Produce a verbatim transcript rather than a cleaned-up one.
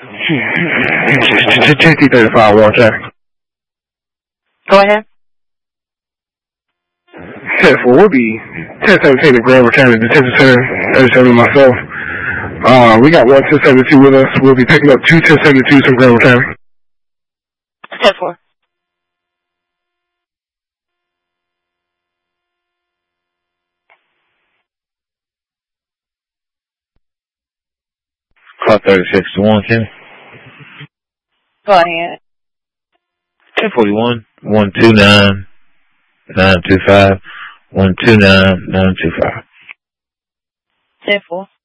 J T thirty-five, one check. Go ahead. ten four, we'll be ten seventeen to Grand Return Detention Center, thirty-seven myself. Uh, we got one ten seventy-two with us. We'll be picking up two ten seventy-twos from Grand Return. ten four. Car thirty-six to one, Kenny. Go ahead. ten forty-one, one two nine, nine two five, one two nine, nine two five. ten four.